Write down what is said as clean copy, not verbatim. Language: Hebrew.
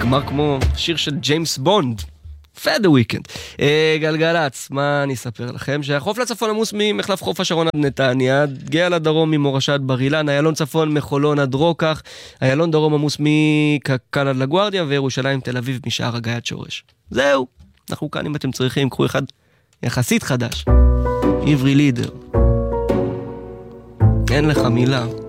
נגמר כמו שיר של ג'יימס בונד. פד הוויקנד. גלגלץ, מה אני אספר לכם? שהחוף לצפון עמוס ממחלף חוף השרון עד נתניה, גאה לדרום ממורשה עד בר אילן, איילון צפון מחולון עד רוקח, איילון דרום עמוס מקק"ל עד לגוארדיה, וירושלים תל אביב משער הגיא עד שורש. זהו, אנחנו כאן אם אתם צריכים, קחו אחד יחסית חדש. עברי לידר. אין לך מילה.